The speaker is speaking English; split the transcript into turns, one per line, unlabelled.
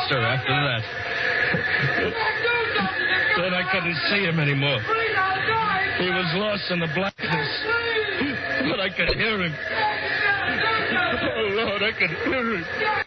monster after that. Then I couldn't see him anymore. He was lost in the blackness. But I could hear him. Oh, Lord, I could hear him.